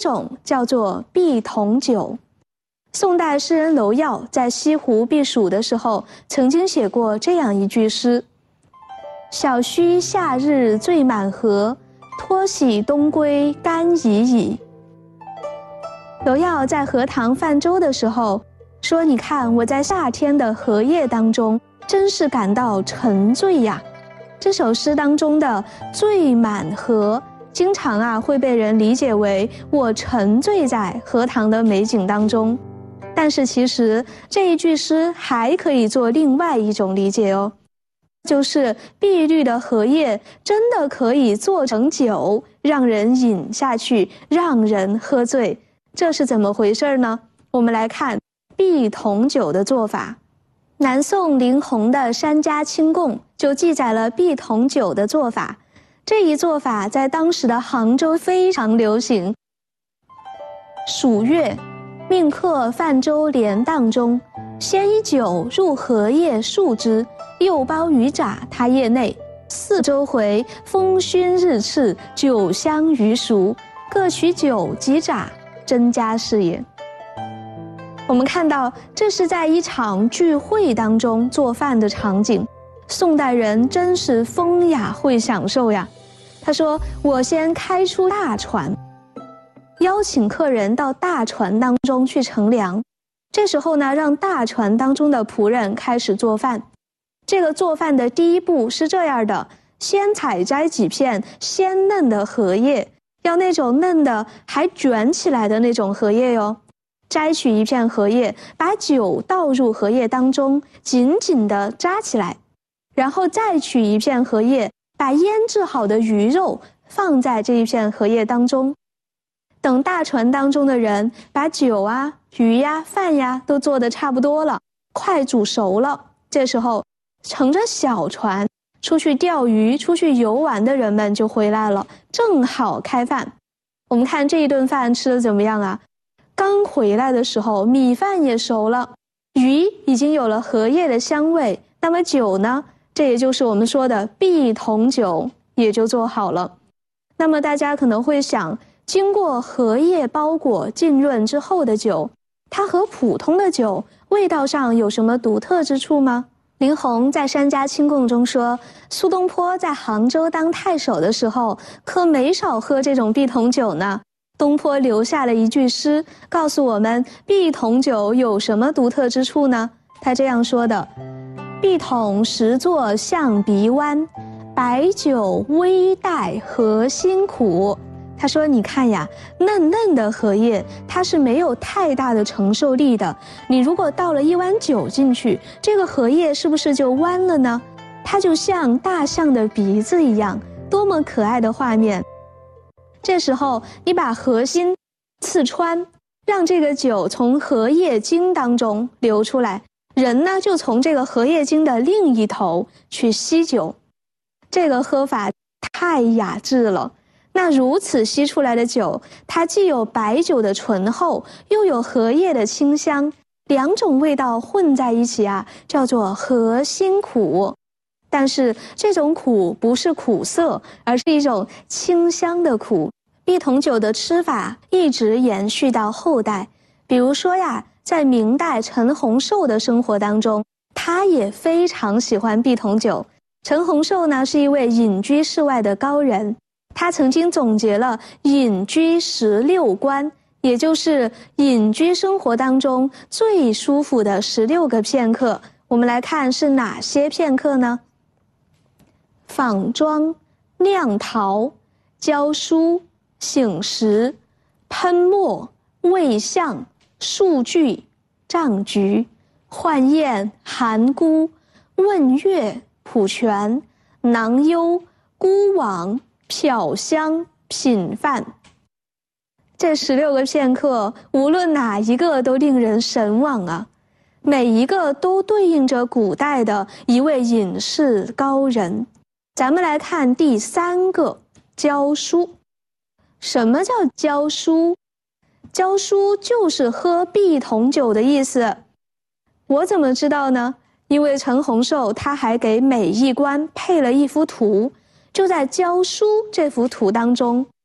种叫做避桶酒。宋代诗人娄耀在西湖避暑的时候，曾经写过这样一句诗：小须夏日醉满河，脱洗东归干已矣。娄耀在荷塘泛舟的时候说，你看我在夏天的荷叶当中，真是感到沉醉呀。这首诗当中的醉满河，经常会被人理解为我沉醉在荷塘的美景当中。但是其实这一句诗还可以做另外一种理解哦，就是碧绿的荷叶真的可以做成酒，让人饮下去，让人喝醉。这是怎么回事呢？我们来看避桶酒的做法。南宋林洪的《山家清供》就记载了避桶酒的做法。这一做法在当时的杭州非常流行。暑月，命客泛舟莲荡中，先以酒入荷叶数之，又包鱼札他叶内，四周回，风熏日赤，酒香鱼熟，各取酒及札，真家是也。我们看到这是在一场聚会当中做饭的场景，宋代人真是风雅会享受呀。他说，我先开出大船，邀请客人到大船当中去乘凉。这时候呢，让大船当中的仆人开始做饭。这个做饭的第一步是这样的：先采摘几片鲜嫩的荷叶，要那种嫩的还卷起来的那种荷叶哟。摘取一片荷叶，把酒倒入荷叶当中，紧紧地扎起来，然后再取一片荷叶，把腌制好的鱼肉放在这一片荷叶当中。等大船当中的人把酒鱼饭都做得差不多了，快煮熟了，这时候乘着小船出去钓鱼、出去游玩的人们就回来了，正好开饭。我们看这一顿饭吃得怎么样啊？刚回来的时候，米饭也熟了，鱼已经有了荷叶的香味，那么酒呢？这也就是我们说的避桶酒也就做好了。那么大家可能会想，经过荷叶包裹浸润之后的酒，它和普通的酒味道上有什么独特之处吗？林洪在《山家清供》中说，苏东坡在杭州当太守的时候，可没少喝这种避桶酒呢。东坡留下了一句诗，告诉我们避桶酒有什么独特之处呢？他这样说的：避桶实作象鼻湾，白酒微带荷辛苦。他说，你看呀，嫩嫩的荷叶它是没有太大的承受力的，你如果倒了一碗酒进去，这个荷叶是不是就弯了呢？它就像大象的鼻子一样，多么可爱的画面。这时候你把荷心刺穿，让这个酒从荷叶茎当中流出来，人呢就从这个荷叶茎的另一头去吸酒。这个喝法太雅致了。那如此吸出来的酒，它既有白酒的醇厚，又有荷叶的清香，两种味道混在一起叫做荷辛苦。但是这种苦不是苦涩，而是一种清香的苦。避桶酒的吃法一直延续到后代，比如说在明代陈洪寿的生活当中，他也非常喜欢避桶酒。陈洪寿呢是一位隐居世外的高人，他曾经总结了隐居16观，也就是隐居生活当中最舒服的16个片刻。我们来看是哪些片刻呢？访庄、酿陶、教书、醒时、喷墨、味相、数据、帐局、换宴、含孤、问月、普泉、囊忧、孤往、漂香、品饭。这16个片刻，无论哪一个都令人神往每一个都对应着古代的一位隐士高人。咱们来看第3个，教书。什么叫教书？教书就是喝避桶酒的意思。我怎么知道呢？因为陈洪寿他还给每一关配了一幅图，就在教书这幅图当中，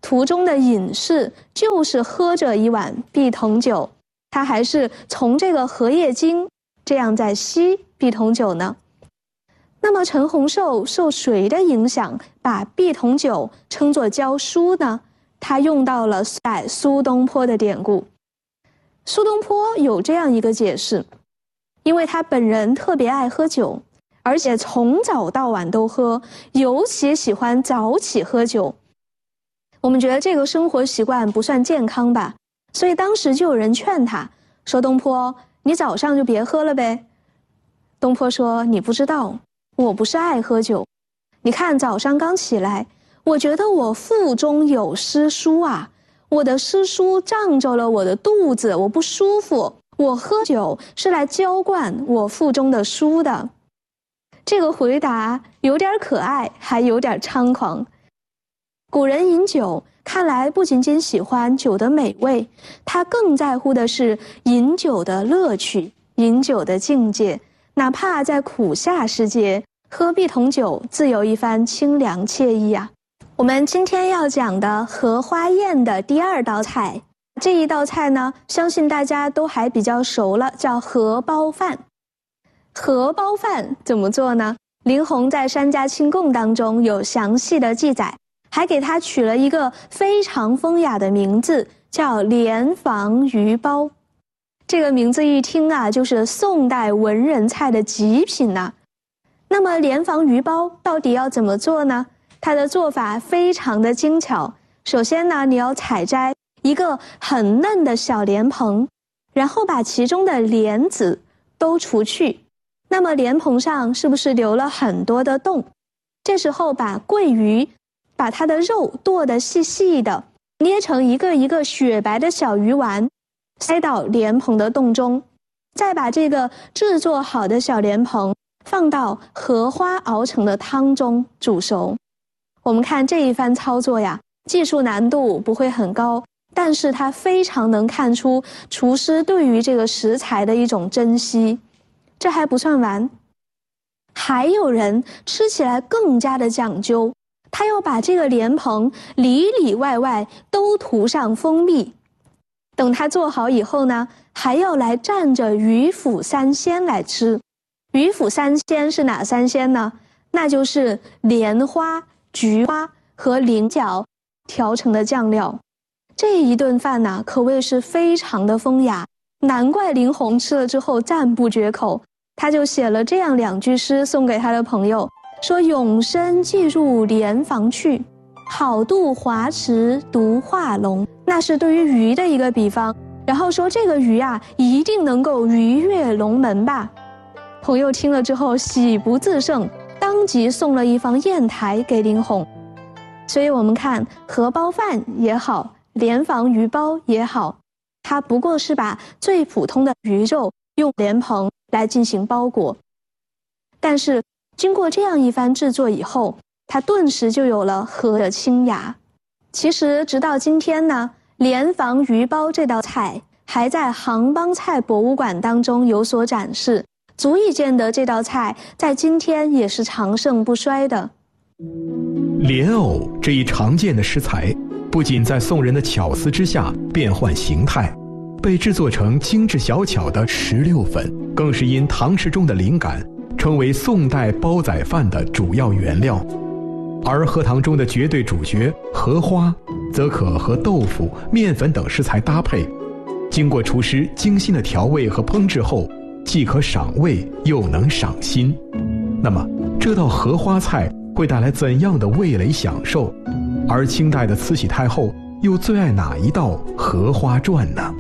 图中的隐士就是喝着一碗碧桶酒，他还是从这个荷叶茎这样在吸碧桶酒呢？那么陈洪寿受谁的影响，把碧桶酒称作教书呢？他用到了苏东坡的典故。苏东坡有这样一个解释，因为他本人特别爱喝酒，而且从早到晚都喝，尤其喜欢早起喝酒。我们觉得这个生活习惯不算健康吧，所以当时就有人劝他说：“东坡，你早上就别喝了呗。”东坡说：“你不知道，我不是爱喝酒。你看早上刚起来，我觉得我腹中有诗书啊，我的诗书胀着了我的肚子，我不舒服。我喝酒是来浇灌我腹中的书的。”这个回答有点可爱，还有点猖狂。古人饮酒，看来不仅仅喜欢酒的美味，他更在乎的是饮酒的乐趣，饮酒的境界。哪怕在苦夏时节，喝碧桶酒自有一番清凉惬意啊。我们今天要讲的荷花宴的第2道菜，这一道菜呢，相信大家都还比较熟了，叫荷包饭。荷包饭怎么做呢？林洪在《山家清供》当中有详细的记载，还给它取了一个非常风雅的名字，叫莲房鱼包。这个名字一听啊，就是宋代文人菜的极品呐。那么莲房鱼包到底要怎么做呢？它的做法非常的精巧。首先呢，你要采摘一个很嫩的小莲蓬，然后把其中的莲子都除去。那么莲蓬上是不是留了很多的洞？这时候把桂鱼，把它的肉剁得细细的，捏成一个一个雪白的小鱼丸，塞到莲蓬的洞中，再把这个制作好的小莲蓬放到荷花熬成的汤中煮熟。我们看这一番操作呀，技术难度不会很高，但是它非常能看出厨师对于这个食材的一种珍惜。这还不算完，还有人吃起来更加的讲究，他要把这个莲蓬里里外外都涂上蜂蜜。等它做好以后呢，还要来蘸着鱼腐三鲜来吃。鱼腐三鲜是哪三鲜呢？那就是莲花、菊花和菱角调成的酱料。这一顿饭呢，可谓是非常的风雅，难怪林洪吃了之后赞不绝口。他就写了这样2句诗送给他的朋友，说：“永生寄入莲房去，好渡华池独画龙。”那是对于鱼的一个比方，然后说这个鱼啊，一定能够鱼跃龙门吧。朋友听了之后喜不自胜，当即送了一方砚台给林洪。所以我们看荷包饭也好，莲房鱼包也好，它不过是把最普通的鱼肉用莲蓬来进行包裹，但是经过这样一番制作以后，它顿时就有了荷的清雅。其实直到今天呢，莲房鱼包这道菜还在杭帮菜博物馆当中有所展示，足以见得这道菜在今天也是长盛不衰的。 莲藕这一常见的食材，不仅在宋人的巧思之下变换形态，被制作成精致小巧的16粉，更是因唐诗中的灵感，成为宋代煲仔饭的主要原料。而荷塘中的绝对主角荷花，则可和豆腐、面粉等食材搭配，经过厨师精心的调味和烹制后，既可赏味又能赏心。那么这道荷花菜会带来怎样的味蕾享受？而清代的慈禧太后又最爱哪一道荷花传呢？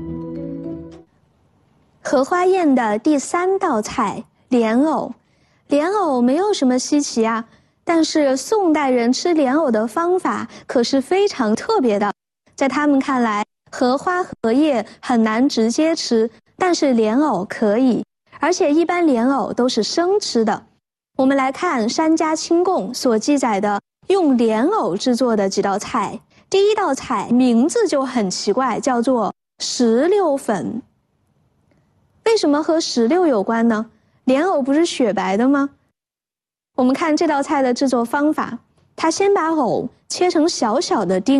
荷花宴的第3道菜莲藕。莲藕没有什么稀奇啊，但是宋代人吃莲藕的方法可是非常特别的。在他们看来，荷花荷叶很难直接吃，但是莲藕可以，而且一般莲藕都是生吃的。我们来看《山家清供》所记载的用莲藕制作的几道菜。第1道菜名字就很奇怪，叫做16粉。为什么和16有关呢？莲藕不是雪白的吗？我们看这道菜的制作方法，它先把藕切成小小的丁，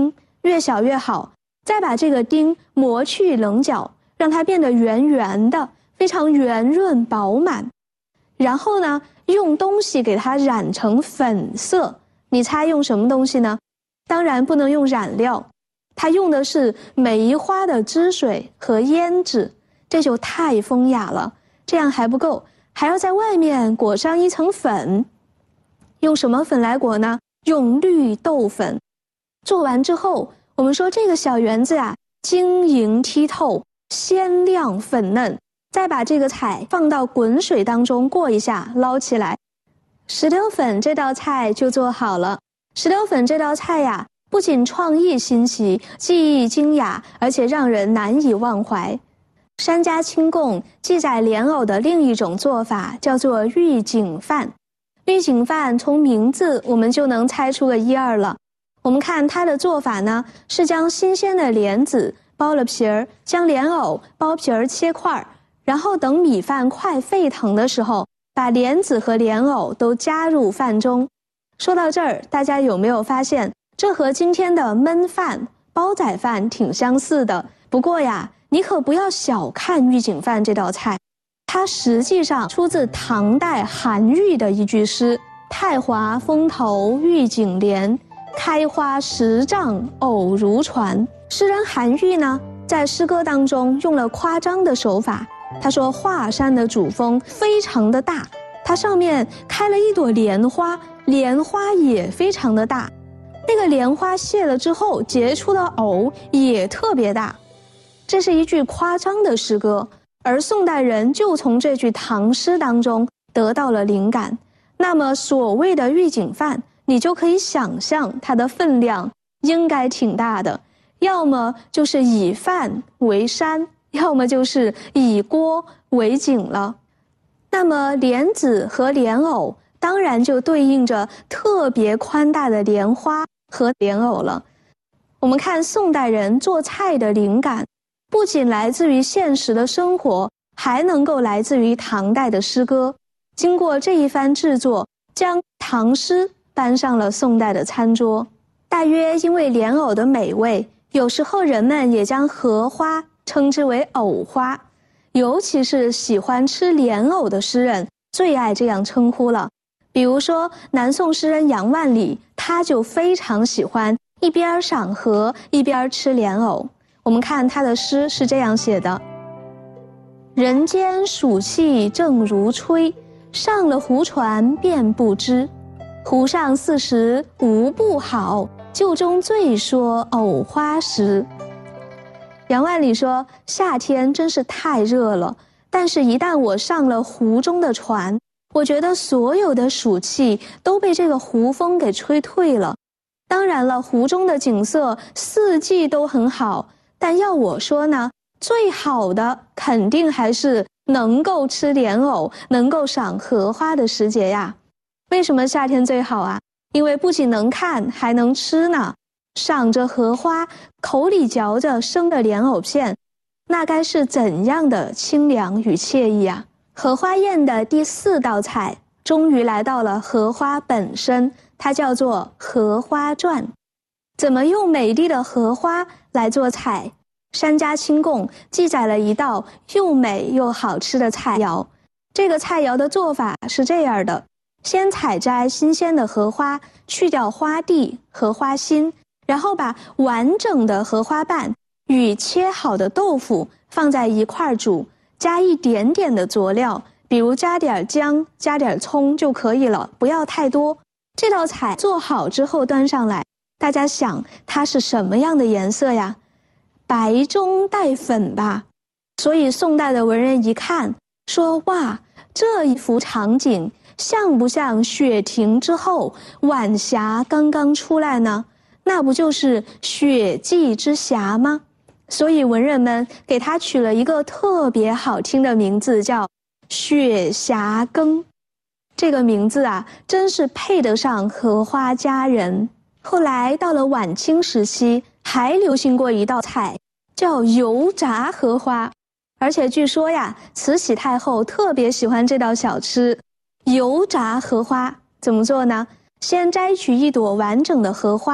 越小越好。再把这个丁磨去棱角，让它变得圆圆的，非常圆润饱满。然后呢，用东西给它染成粉色。你猜用什么东西呢？当然不能用染料，它用的是梅花的汁水和胭脂，这就太风雅了。这样还不够，还要在外面裹上一层粉。用什么粉来裹呢？用绿豆粉。做完之后，我们说这个小圆子啊，晶莹剔透，鲜亮粉嫩。再把这个彩放到滚水当中过一下，捞起来，石榴粉这道菜就做好了。石榴粉这道菜呀，不仅创意新奇，技艺精雅，而且让人难以忘怀。山家清供记载莲藕的另一种做法叫做玉井饭。玉井饭从名字我们就能猜出个一二了。我们看它的做法呢，是将新鲜的莲子剥了皮儿，将莲藕剥皮儿切块，然后等米饭快沸腾的时候，把莲子和莲藕都加入饭中。说到这儿，大家有没有发现，这和今天的焖饭、煲仔饭挺相似的？不过呀，你可不要小看玉井饭这道菜，它实际上出自唐代韩愈的一句诗：太华风头玉井莲，开花10丈藕如船。诗人韩愈呢，在诗歌当中用了夸张的手法。他说华山的主峰非常的大，它上面开了一朵莲花，莲花也非常的大。那个莲花谢了之后结出的藕也特别大。这是一句夸张的诗歌，而宋代人就从这句唐诗当中得到了灵感。那么所谓的玉井饭，你就可以想象它的分量应该挺大的，要么就是以饭为山，要么就是以锅为井了。那么莲子和莲藕当然就对应着特别宽大的莲花和莲藕了。我们看宋代人做菜的灵感，不仅来自于现实的生活，还能够来自于唐代的诗歌。经过这一番制作，将唐诗搬上了宋代的餐桌。大约因为莲藕的美味，有时候人们也将荷花称之为藕花，尤其是喜欢吃莲藕的诗人最爱这样称呼了。比如说南宋诗人杨万里，他就非常喜欢一边赏荷一边吃莲藕。我们看他的诗是这样写的：人间暑气正如吹，上了胡船便不知。湖上40无不好，旧中最说藕花时。杨万里说，夏天真是太热了，但是一旦我上了湖中的船，我觉得所有的暑气都被这个湖风给吹退了。当然了，湖中的景色四季都很好，但要我说呢，最好的肯定还是能够吃莲藕，能够赏荷花的时节呀。为什么夏天最好啊？因为不仅能看，还能吃呢。赏着荷花，口里嚼着生的莲藕片，那该是怎样的清凉与惬意啊！荷花宴的第4道菜终于来到了荷花本身，它叫做荷花传。怎么用美丽的荷花来做菜？山家清供记载了一道又美又好吃的菜肴。这个菜肴的做法是这样的：先采摘新鲜的荷花，去掉花蒂和花心，然后把完整的荷花瓣与切好的豆腐放在一块煮，加一点点的佐料，比如加点姜，加点葱就可以了，不要太多。这道菜做好之后端上来，大家想它是什么样的颜色呀？白中带粉吧。所以宋代的文人一看说，哇，这一幅场景像不像雪停之后晚霞刚刚出来呢？那不就是雪霁之霞吗？所以文人们给它取了一个特别好听的名字，叫雪霞羹。这个名字啊，真是配得上荷花佳人。后来到了晚清时期，还流行过一道菜，叫油炸荷花。而且据说呀，慈禧太后特别喜欢这道小吃。油炸荷花怎么做呢？先摘取一朵完整的荷花，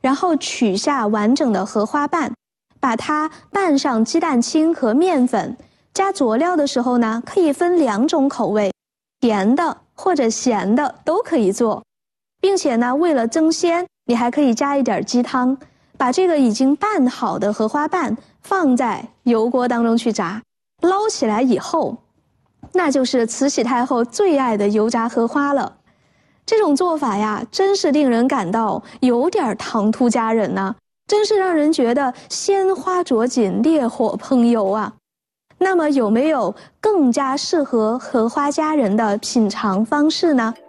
然后取下完整的荷花瓣，把它拌上鸡蛋清和面粉。加佐料的时候呢，可以分2种口味，甜的或者咸的都可以做。并且呢，为了增鲜，你还可以加一点鸡汤，把这个已经拌好的荷花瓣放在油锅当中去炸，捞起来以后，那就是慈禧太后最爱的油炸荷花了。这种做法呀，真是令人感到有点唐突佳人呐，真是让人觉得鲜花着锦，烈火烹油啊。那么有没有更加适合荷花佳人的品尝方式呢？